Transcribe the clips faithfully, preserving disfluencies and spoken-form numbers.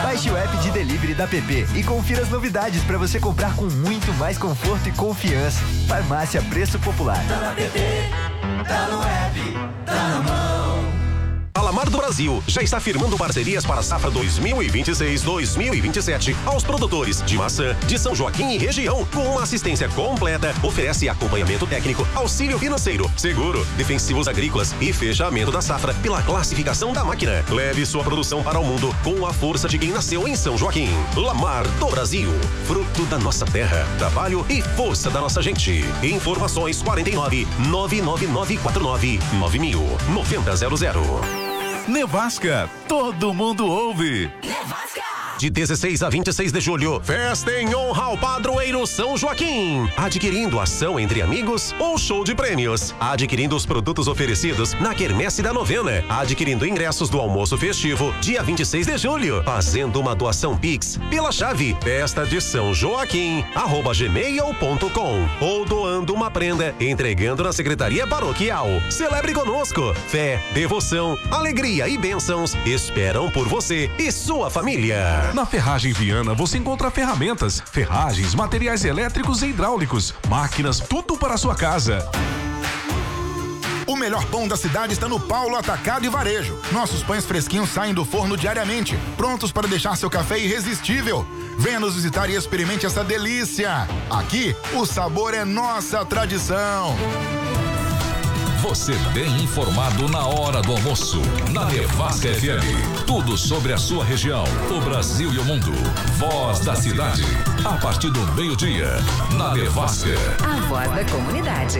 Baixe o app de delivery da P P e confira as novidades para você comprar com muito mais conforto e confiança. Farmácia Preço Popular. Tá na P P, tá no app, tá na mão. A Lamar do Brasil já está firmando parcerias para a safra dois mil e vinte e seis, dois mil e vinte e sete aos produtores de maçã de São Joaquim e região, com uma assistência completa, oferece acompanhamento técnico, auxílio financeiro, seguro, defensivos agrícolas e fechamento da safra pela classificação da máquina. Leve sua produção para o mundo com a força de quem nasceu em São Joaquim. Lamar do Brasil, fruto da nossa terra, trabalho e força da nossa gente. Informações quarenta e nove, nove nove nove quatro nove, nove mil, noventa zero zero. Nevasca, todo mundo ouve. Nevasca! De dezesseis a vinte e seis de julho, festa em honra ao padroeiro São Joaquim. Adquirindo ação entre amigos ou show de prêmios. Adquirindo os produtos oferecidos na quermesse da novena. Adquirindo ingressos do almoço festivo, dia vinte e seis de julho. Fazendo uma doação Pix pela chave festa de São Joaquim, arroba gmail ponto com. Ou doando uma prenda, entregando na Secretaria Paroquial. Celebre conosco. Fé, devoção, alegria e bênçãos esperam por você e sua família. Na Ferragem Viana você encontra ferramentas, ferragens, materiais elétricos e hidráulicos, máquinas, tudo para a sua casa. O melhor pão da cidade está no Paulo Atacado e Varejo. Nossos pães fresquinhos saem do forno diariamente, prontos para deixar seu café irresistível. Venha nos visitar e experimente essa delícia. Aqui, o sabor é nossa tradição. Você bem informado na hora do almoço, na Nevasca F M. Tudo sobre a sua região, o Brasil e o mundo. Voz da cidade, a partir do meio-dia, na Nevasca. A voz da comunidade.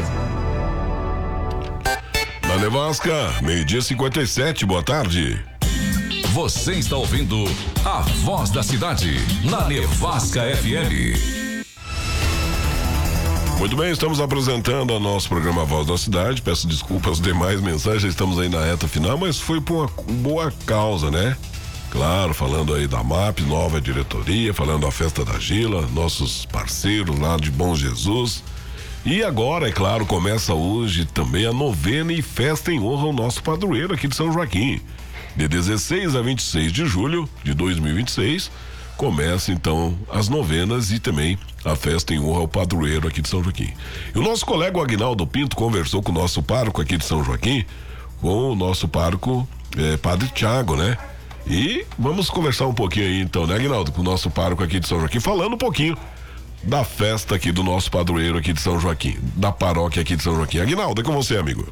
Na Nevasca, meio-dia cinquenta e sete, boa tarde. Você está ouvindo a Voz da Cidade, na Nevasca F M. Muito bem, estamos apresentando o nosso programa Voz da Cidade. Peço desculpas às demais mensagens, estamos aí na reta final, mas foi por uma boa causa, né? Claro, falando aí da M A P, nova diretoria, falando da Festa da Gila, nossos parceiros lá de Bom Jesus. E agora, é claro, começa hoje também a novena e festa em honra ao nosso padroeiro aqui de São Joaquim. De dezesseis a vinte e seis de julho de dois mil e vinte e seis, começa então as novenas e também a festa em honra ao padroeiro aqui de São Joaquim. E o nosso colega Aguinaldo Pinto conversou com o nosso pároco aqui de São Joaquim, com o nosso pároco eh, Padre Tiago, né? E vamos conversar um pouquinho aí então, né, Aguinaldo, com o nosso pároco aqui de São Joaquim, falando um pouquinho da festa aqui do nosso padroeiro aqui de São Joaquim, da paróquia aqui de São Joaquim. Aguinaldo, é com você, amigo.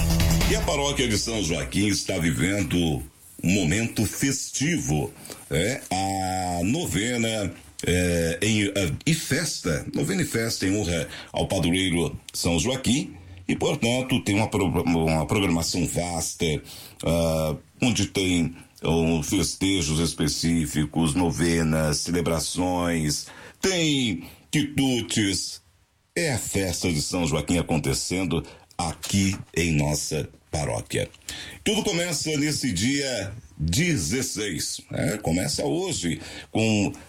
E a paróquia de São Joaquim está vivendo um momento festivo, é a novena é, em, uh, e festa, novena e festa em honra ao padroeiro São Joaquim, e portanto tem uma, pro, uma programação vasta, uh, onde tem uh, festejos específicos, novenas, celebrações, tem quitutes, é a festa de São Joaquim acontecendo aqui em nossa paróquia. Tudo começa nesse dia dezesseis, né? Começa hoje com uh,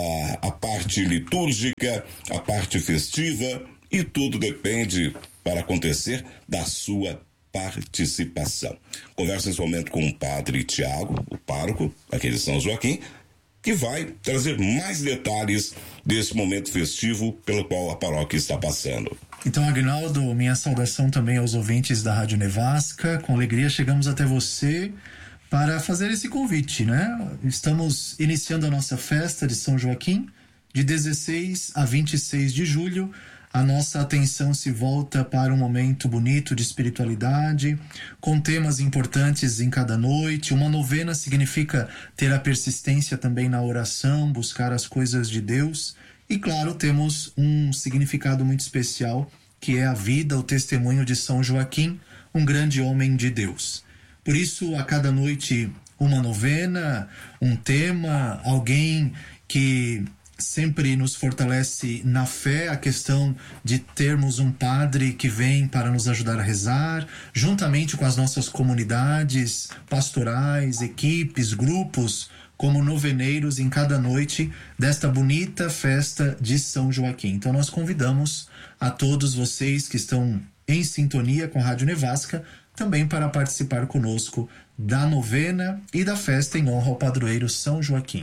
a parte litúrgica, a parte festiva, e tudo depende para acontecer da sua participação. Converso nesse momento com o Padre Tiago, o pároco aqui de São Joaquim, que vai trazer mais detalhes desse momento festivo pelo qual a paróquia está passando. Então, Aguinaldo, minha saudação também aos ouvintes da Rádio Nevasca. Com alegria chegamos até você para fazer esse convite, né? Estamos iniciando a nossa festa de São Joaquim, de dezesseis a vinte e seis de julho. A nossa atenção se volta para um momento bonito de espiritualidade, com temas importantes em cada noite. Uma novena significa ter a persistência também na oração, buscar as coisas de Deus. E claro, temos um significado muito especial, que é a vida, o testemunho de São Joaquim, um grande homem de Deus. Por isso, a cada noite, uma novena, um tema, alguém que sempre nos fortalece na fé, a questão de termos um padre que vem para nos ajudar a rezar, juntamente com as nossas comunidades pastorais, equipes, grupos, como noveneiros em cada noite desta bonita festa de São Joaquim. Então nós convidamos a todos vocês que estão em sintonia com a Rádio Nevasca também para participar conosco da novena e da festa em honra ao padroeiro São Joaquim.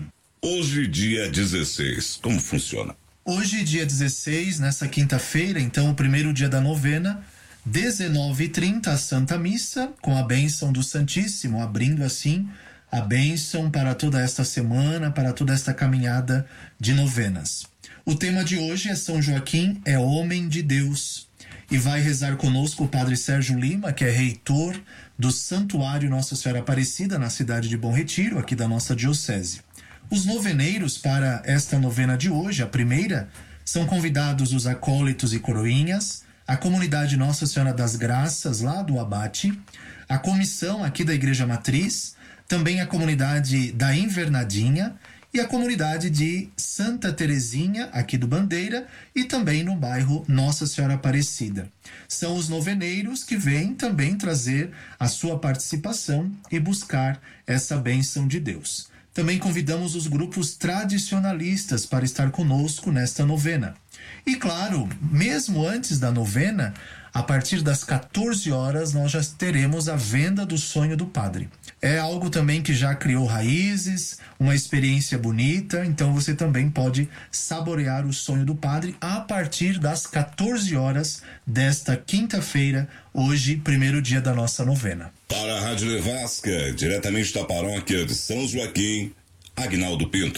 Hoje, dia dezesseis, como funciona? Hoje, dia dezesseis, nessa quinta-feira, então, o primeiro dia da novena, dezenove e trinta, a Santa Missa, com a bênção do Santíssimo, abrindo assim a bênção para toda esta semana, para toda esta caminhada de novenas. O tema de hoje é São Joaquim é homem de Deus. E vai rezar conosco o Padre Sérgio Lima, que é reitor do Santuário Nossa Senhora Aparecida, na cidade de Bom Retiro, aqui da nossa diocese. Os noveneiros para esta novena de hoje, a primeira, são convidados os acólitos e coroinhas, a comunidade Nossa Senhora das Graças, lá do Abate, a comissão aqui da Igreja Matriz, também a comunidade da Invernadinha e a comunidade de Santa Terezinha, aqui do Bandeira, e também no bairro Nossa Senhora Aparecida. São os noveneiros que vêm também trazer a sua participação e buscar essa bênção de Deus. Também convidamos os grupos tradicionalistas para estar conosco nesta novena. E claro, mesmo antes da novena, a partir das quatorze horas, nós já teremos a venda do sonho do padre. É algo também que já criou raízes, uma experiência bonita, então você também pode saborear o sonho do padre a partir das quatorze horas desta quinta-feira, hoje, primeiro dia da nossa novena. Para a Rádio Nevasca, diretamente da paróquia de São Joaquim, Aguinaldo Pinto.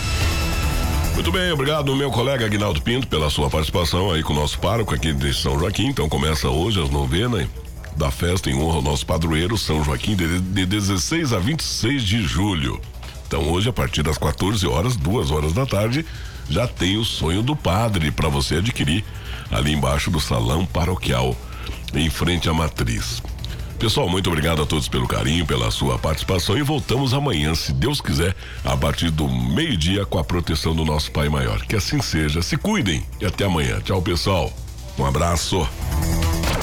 Muito bem, obrigado meu colega Aguinaldo Pinto pela sua participação aí com o nosso pároco aqui de São Joaquim. Então começa hoje as novenas da festa em honra ao nosso padroeiro São Joaquim de, de dezesseis a vinte e seis de julho. Então hoje a partir das quatorze horas, duas horas da tarde, já tem o sonho do padre para você adquirir ali embaixo do salão paroquial, em frente à matriz. Pessoal, muito obrigado a todos pelo carinho, pela sua participação e voltamos amanhã, se Deus quiser, a partir do meio-dia com a proteção do nosso Pai Maior. Que assim seja, se cuidem e até amanhã. Tchau, pessoal. Um abraço.